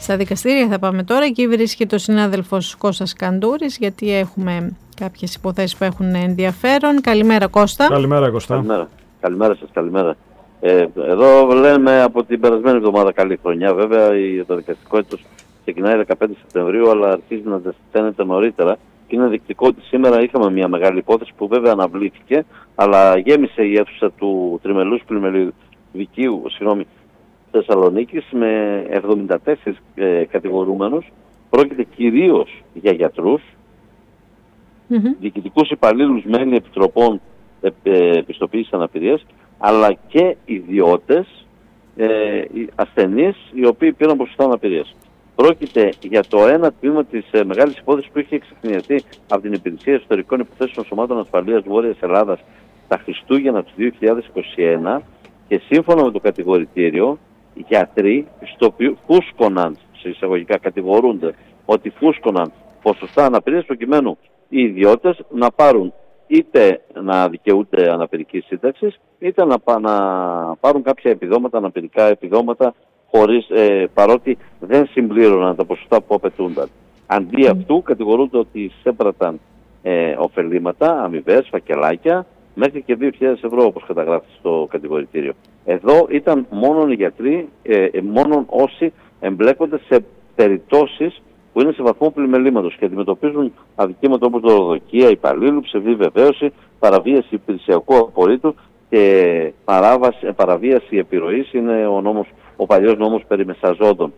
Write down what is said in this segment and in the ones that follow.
Στα δικαστήρια θα πάμε τώρα. Εκεί βρίσκεται ο συνάδελφος Κώστας Καντούρης, γιατί έχουμε κάποιες υποθέσεις που έχουν ενδιαφέρον. Καλημέρα, Κώστα. Καλημέρα, Κώστα. Καλημέρα σας, καλημέρα. Εδώ λέμε από την περασμένη εβδομάδα καλή χρονιά. Βέβαια, το δικαστικό έτος ξεκινάει 15 Σεπτεμβρίου, αλλά αρχίζει να τεσταίνεται νωρίτερα. Και είναι δεικτικό ότι σήμερα είχαμε μια μεγάλη υπόθεση που βέβαια αναβλήθηκε, αλλά γέμισε η αίθουσα του τριμελούς πλημελιωδικείου Θεσσαλονίκης με 74 κατηγορούμενους. Πρόκειται κυρίως για γιατρούς, διοικητικούς υπαλλήλους μέλη επιτροπών επιστοποίησης αναπηρίας, αλλά και ιδιώτες, ασθενείς, οι οποίοι πήραν ποσοστά αναπηρίας. Πρόκειται για το ένα τμήμα της μεγάλης υπόθεσης που είχε εξεχνιαστεί από την Υπηρεσία Εσωτερικών Υποθέσεων Σωμάτων Ασφαλείας Βόρειας Ελλάδας τα Χριστούγεννα του 2021 και σύμφωνα με το κατηγορητήριο, γιατροί φούσκωναν, σε εισαγωγικά κατηγορούνται, ότι φούσκωναν ποσοστά αναπηρίας προκειμένου οι ιδιώτες να πάρουν είτε να δικαιούνται αναπηρικής σύνταξης, είτε να πάρουν κάποια επιδόματα, αναπηρικά επιδόματα, παρότι δεν συμπλήρωναν τα ποσοστά που απαιτούνταν. Αντί αυτού κατηγορούνται ότι εισέπραταν ωφελήματα, αμοιβές, φακελάκια, μέχρι και 2.000 ευρώ όπως καταγράφει στο κατηγορητήριο. Εδώ ήταν μόνο οι γιατροί, μόνο όσοι εμπλέκονται σε περιπτώσεις που είναι σε βαθμό πλημελήματος και αντιμετωπίζουν αδικήματα όπως δωροδοκία υπαλλήλου, ψευδή βεβαίωση, παραβίαση υπηρεσιακού απορρίτου και παραβίαση επιρροής, είναι ο παλιός νόμος περί μεσαζόντων.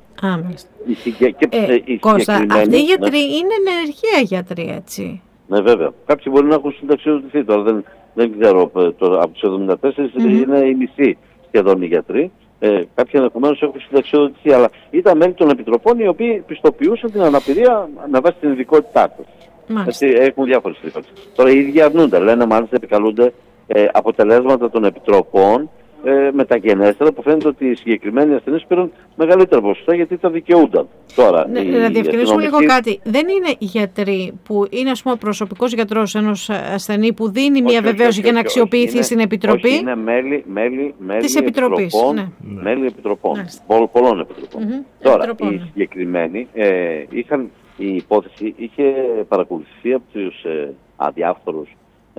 Κώστα, αυτοί οι γιατροί είναι ενεργεία γιατροί, έτσι. Ναι, βέβαια. Κάποιοι μπορεί να έχουν συνταξιοδοτηθεί, τώρα δεν ξέρω, από τους 74 είναι οι μισοί σχεδόν οι γιατροί. Κάποιοι ενδεχομένως έχουν συνταξιοδοτηθεί, αλλά ήταν μέλη των επιτροπών οι οποίοι πιστοποιούσαν την αναπηρία με βάση την ειδικότητά τους. Έχουν διάφορες ειδικότητες. Τώρα οι ίδιοι αρνούνται, λένε μάλιστα επικαλούνται αποτελέσματα των επιτροπών μεταγενέστερα, που φαίνεται ότι οι συγκεκριμένοι ασθενείς πήραν μεγαλύτερα ποσοστά γιατί τα δικαιούνταν. Τώρα, να διευκρινίσουμε λίγο κάτι. Δεν είναι γιατροί που είναι, ας πούμε, προσωπικός γιατρός ενός ασθενή που δίνει μια βεβαίωση για να αξιοποιηθεί στην επιτροπή. Όχι, είναι μέλη της επιτροπής. Μέλη επιτροπών. Πολλών επιτροπών. Τώρα, οι συγκεκριμένοι η υπόθεση είχε παρακολουθηθεί από τους αδιάφορους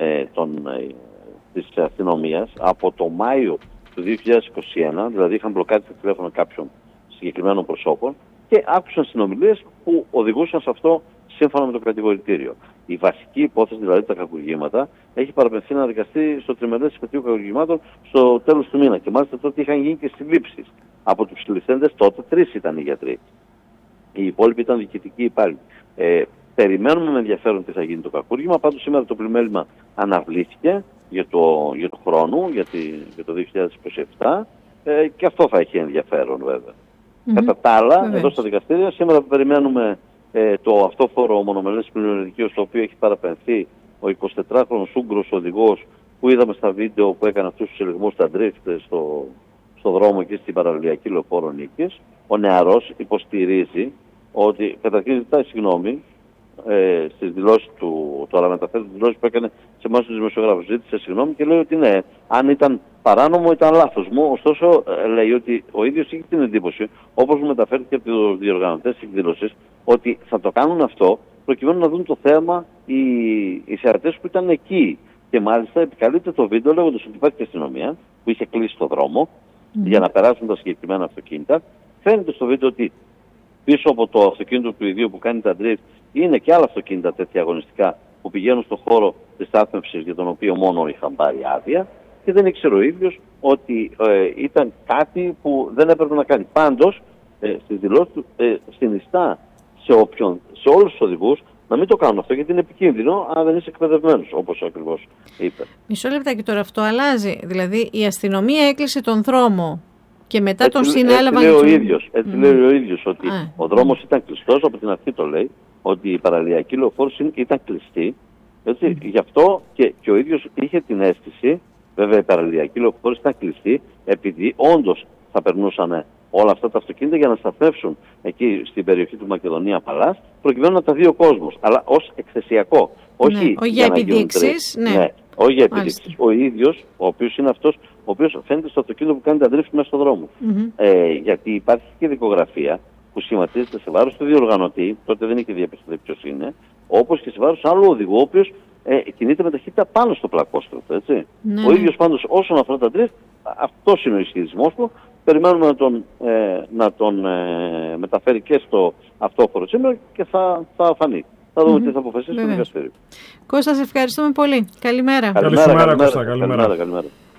της αστυνομίας από το Μάιο του 2021, δηλαδή είχαν μπλοκάρει τα τηλέφωνα κάποιων συγκεκριμένων προσώπων και άκουσαν συνομιλίες που οδηγούσαν σε αυτό σύμφωνα με το κατηγορητήριο. Η βασική υπόθεση, δηλαδή τα κακουργήματα, έχει παραπεμφθεί να δικαστεί στο τριμερές επαιτίου κακουργημάτων στο τέλος του μήνα. Και μάλιστα τότε είχαν γίνει και συλλήψεις. Από τους συλληφθέντες τότε 3 ήταν οι γιατροί. Οι υπόλοιποι ήταν διοικητικοί υπάλληλοι. Περιμένουμε με ενδιαφέρον τι θα γίνει το κακούργημα. Πάντως σήμερα το πλημέλημα αναβλήθηκε για το χρόνο, για το 2027 και αυτό θα έχει ενδιαφέρον βέβαια. Κατά τα άλλα, εδώ στα δικαστήρια σήμερα περιμένουμε το αυτόφορο μονομελές πλημελιωδικείο, στο οποίο έχει παραπεμφθεί ο 24χρονος Ούγγρος οδηγός που είδαμε στα βίντεο που έκανε αυτούς τους ελιγμούς στα ντρίφτ στο δρόμο και στην παραλιακή λεωφόρο Νίκης. Ο νεαρός υποστηρίζει ότι καταρχήν ζητάει συγγνώμη στις δηλώσεις του, τώρα μεταφέρει τις δηλώσεις που έκανε σε εμάς τους δημοσιογράφους. Ζήτησε συγγνώμη και λέει ότι ναι, αν ήταν παράνομο ήταν λάθος μου. Ωστόσο λέει ότι ο ίδιος είχε την εντύπωση, όπως μου μεταφέρθηκε από τους διοργανωτές της εκδήλωσης, ότι θα το κάνουν αυτό προκειμένου να δουν το θέμα οι θεατές που ήταν εκεί. Και μάλιστα επικαλείται το βίντεο λέγοντας ότι υπάρχει και αστυνομία που είχε κλείσει το δρόμο για να περάσουν τα συγκεκριμένα αυτοκίνητα. Φαίνεται στο βίντεο ότι πίσω από το αυτοκίνητο του ιδίου που κάνει τα drift είναι και άλλα αυτοκίνητα τέτοια αγωνιστικά που πηγαίνουν στον χώρο της στάθμευσης για τον οποίο μόνο είχαν πάρει άδεια και δεν ήξερε ο ίδιος ότι ήταν κάτι που δεν έπρεπε να κάνει. Πάντως, στις δηλώσεις του συνιστά σε όλους τους οδηγούς να μην το κάνουν αυτό γιατί είναι επικίνδυνο αν δεν είσαι εκπαιδευμένος, όπως ακριβώς είπε. Μισό λεπτάκι τώρα, αυτό αλλάζει. Δηλαδή η αστυνομία έκλεισε τον δρόμο και μετά τον συνέλαβαν. Έτσι λέει ο ίδιος ότι ο δρόμος ήταν κλειστός, από την αρχή το λέει, ότι η παραλιακή λεωφόρος ήταν κλειστή. Έτσι, γι' αυτό και ο ίδιος είχε την αίσθηση, βέβαια η παραλιακή λεωφόρος ήταν κλειστή, επειδή όντως θα περνούσαν όλα αυτά τα αυτοκίνητα για να σταθμεύσουν εκεί στην περιοχή του Μακεδονία Παλάς, προκειμένου να τα δει ο κόσμος, αλλά ως εκθεσιακό. Όχι για επιδείξεις. Όχι για επιδείξεις. Ο ίδιος, ο οποίος είναι αυτός, ο οποίος φαίνεται στο αυτοκίνητο που κάνει τα drift μέσα στον δρόμο. Γιατί υπάρχει και δικογραφία που σχηματίζεται σε βάρος του διοργανωτή, τότε δεν είχε διαπιστωθεί ποιος είναι, όπως και σε βάρος άλλου οδηγού, ο οποίος κινείται με ταχύτητα πάνω στο πλακόστρωτο. Έτσι. Ναι. Ο ίδιος πάντως όσον αφορά τα drift, αυτός είναι ο ισχυρισμός του. Περιμένουμε να τον μεταφέρει και στο αυτόφορο σήμερα και θα φανεί. Θα δούμε τι θα αποφασίσει το δικαστήριο. Κώστα, σε ευχαριστούμε πολύ. Καλημέρα. Καλημέρα, Κώστα. Καλημέρα.